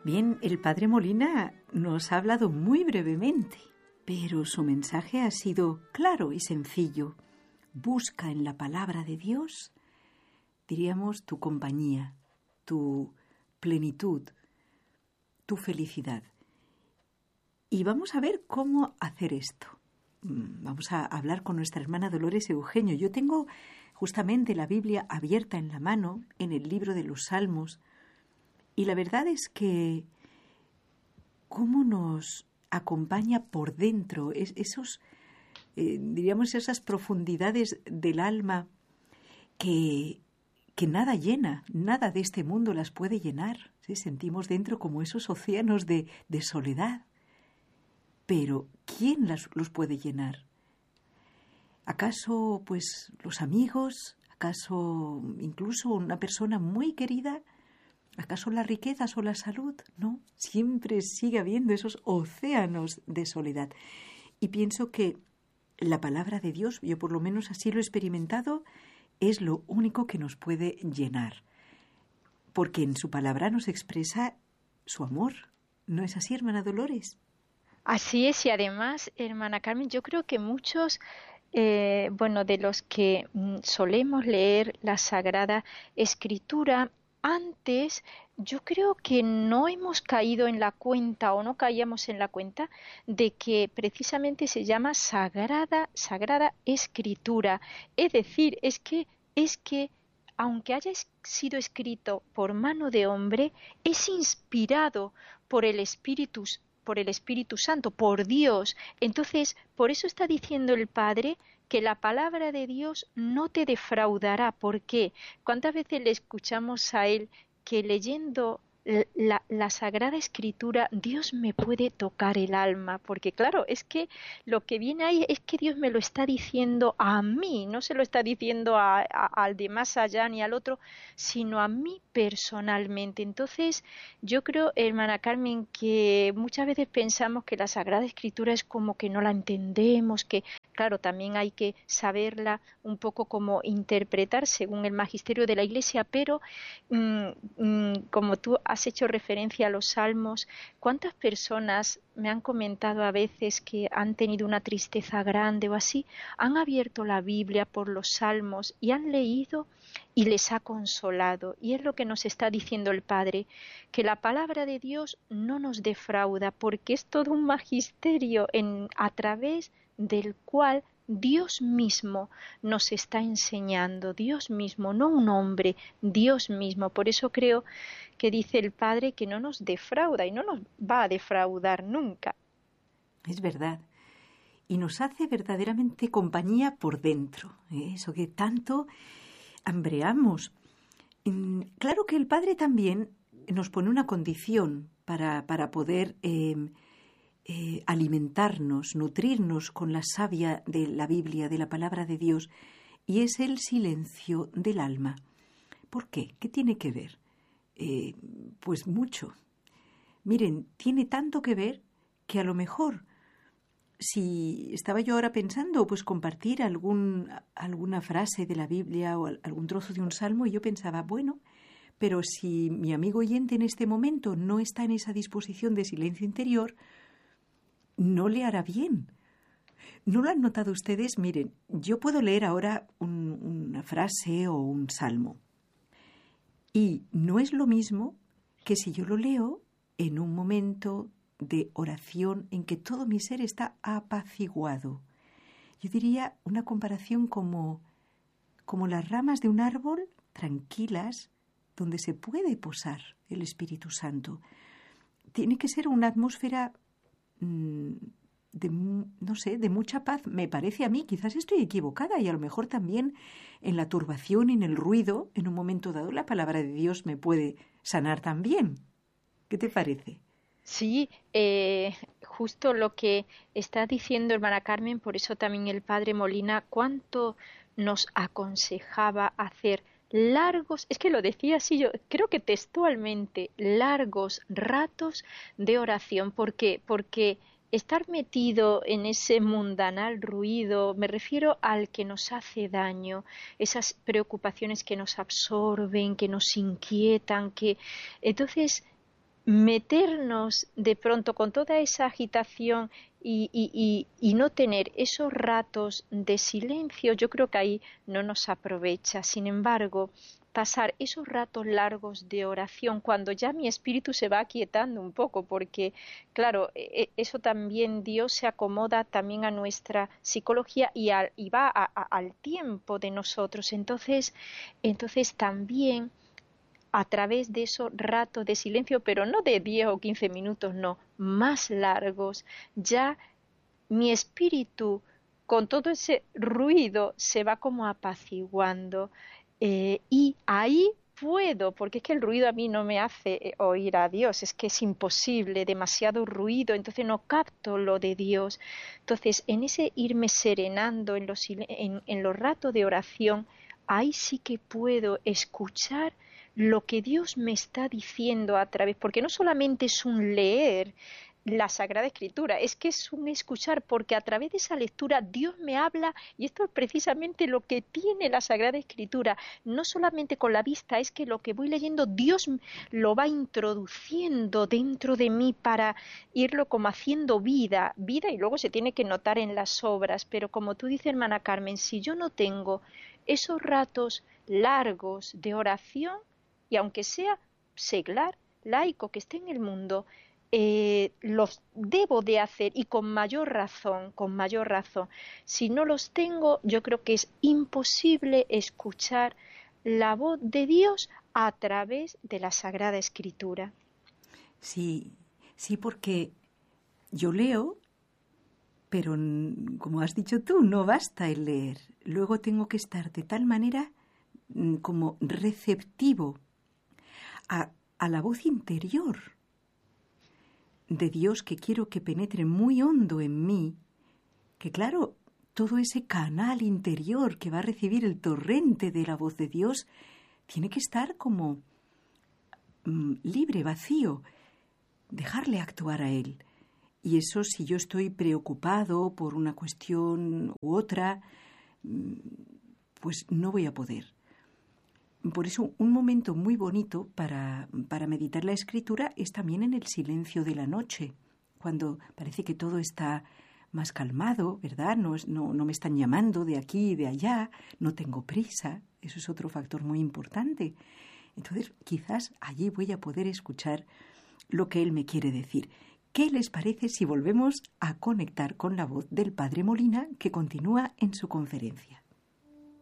Bien, el padre Molina nos ha hablado muy brevemente, pero su mensaje ha sido claro y sencillo. Busca en la palabra de Dios, diríamos, tu compañía, tu plenitud, tu felicidad. Y vamos a ver cómo hacer esto. Vamos a hablar con nuestra hermana Dolores Eugenio. Yo tengo justamente la Biblia abierta en la mano, en el libro de los Salmos, y la verdad es que cómo nos acompaña por dentro diríamos, esas profundidades del alma que nada llena, nada de este mundo las puede llenar. ¿Sí? Sentimos dentro como esos océanos de soledad. Pero ¿quién los puede llenar? ¿Acaso, pues, los amigos? ¿Acaso incluso una persona muy querida? ¿Acaso las riquezas o la salud? No, siempre sigue habiendo esos océanos de soledad. Y pienso que la palabra de Dios, yo por lo menos así lo he experimentado, es lo único que nos puede llenar. Porque en su palabra nos expresa su amor. ¿No es así, hermana Dolores? Así es, y además, hermana Carmen, yo creo que muchos, de los que solemos leer la Sagrada Escritura, antes yo creo que no hemos caído en la cuenta o no caíamos en la cuenta de que precisamente se llama Sagrada Escritura. Es decir, es que aunque haya sido escrito por mano de hombre, es inspirado por el Espíritu Santo, por Dios. Entonces, por eso está diciendo el Padre que la palabra de Dios no te defraudará. ¿Por qué? ¿Cuántas veces le escuchamos a Él que leyendo la Sagrada Escritura Dios me puede tocar el alma? Porque claro, es que lo que viene ahí es que Dios me lo está diciendo a mí, no se lo está diciendo al de más allá ni al otro, sino a mí personalmente. Entonces, yo creo, hermana Carmen, que muchas veces pensamos que la Sagrada Escritura es como que no la entendemos, que claro, también hay que saberla un poco como interpretar según el magisterio de la Iglesia, pero como tú has hecho referencia a los salmos, ¿cuántas personas me han comentado a veces que han tenido una tristeza grande o así, han abierto la Biblia por los salmos y han leído y les ha consolado? Y es lo que nos está diciendo el Padre, que la palabra de Dios no nos defrauda, porque es todo un magisterio a través del cual Dios mismo nos está enseñando, Dios mismo, no un hombre, Dios mismo. Por eso creo que dice el Padre que no nos defrauda y no nos va a defraudar nunca. Es verdad. Y nos hace verdaderamente compañía por dentro, eso que tanto hambreamos. Claro que el Padre también nos pone una condición para poder alimentarnos, nutrirnos con la savia de la Biblia, de la palabra de Dios, y es el silencio del alma. ¿Por qué? ¿Qué tiene que ver? Pues mucho. Miren, tiene tanto que ver que a lo mejor, si estaba yo ahora pensando, pues compartir alguna frase de la Biblia o algún trozo de un salmo, y yo pensaba, bueno, pero si mi amigo oyente en este momento no está en esa disposición de silencio interior, no le hará bien. ¿No lo han notado ustedes? Miren, yo puedo leer ahora una frase o un salmo, y no es lo mismo que si yo lo leo en un momento de oración en que todo mi ser está apaciguado. Yo diría una comparación como las ramas de un árbol tranquilas donde se puede posar el Espíritu Santo. Tiene que ser una atmósfera de mucha paz, me parece a mí. Quizás estoy equivocada y a lo mejor también en la turbación, en el ruido, en un momento dado la palabra de Dios me puede sanar también. ¿Qué te parece? Sí, justo lo que está diciendo hermana Carmen, por eso también el padre Molina, cuánto nos aconsejaba hacer largos, es que lo decía así, yo creo que textualmente, largos ratos de oración. ¿Por qué? Porque estar metido en ese mundanal ruido, me refiero al que nos hace daño, esas preocupaciones que nos absorben, que nos inquietan, que entonces meternos de pronto con toda esa agitación y no tener esos ratos de silencio, yo creo que ahí no nos aprovecha. Sin embargo, pasar esos ratos largos de oración cuando ya mi espíritu se va aquietando un poco, porque claro, eso también Dios se acomoda también a nuestra psicología y va al tiempo de nosotros. Entonces también a través de esos ratos de silencio, pero no de 10 o 15 minutos, no, más largos, ya mi espíritu con todo ese ruido se va como apaciguando, y ahí puedo, porque es que el ruido a mí no me hace oír a Dios, es que es imposible, demasiado ruido, entonces no capto lo de Dios. Entonces, en ese irme serenando en los ratos de oración, ahí sí que puedo escuchar lo que Dios me está diciendo a través, porque no solamente es un leer la Sagrada Escritura, es que es un escuchar, porque a través de esa lectura Dios me habla, y esto es precisamente lo que tiene la Sagrada Escritura, no solamente con la vista, es que lo que voy leyendo Dios lo va introduciendo dentro de mí para irlo como haciendo vida, y luego se tiene que notar en las obras, pero como tú dices, hermana Carmen, si yo no tengo esos ratos largos de oración, y aunque sea seglar, laico, que esté en el mundo, los debo de hacer y con mayor razón, con mayor razón. Si no los tengo, yo creo que es imposible escuchar la voz de Dios a través de la Sagrada Escritura. Sí, sí, porque yo leo, pero como has dicho tú, no basta el leer. Luego tengo que estar de tal manera como receptivo a la voz interior de Dios que quiero que penetre muy hondo en mí, que claro, todo ese canal interior que va a recibir el torrente de la voz de Dios tiene que estar como libre, vacío, dejarle actuar a Él. Y eso, si yo estoy preocupado por una cuestión u otra, pues no voy a poder. Por eso, un momento muy bonito para meditar la Escritura es también en el silencio de la noche, cuando parece que todo está más calmado, ¿verdad? No me están llamando de aquí y de allá, no tengo prisa, eso es otro factor muy importante. Entonces, quizás allí voy a poder escuchar lo que Él me quiere decir. ¿Qué les parece si volvemos a conectar con la voz del Padre Molina, que continúa en su conferencia?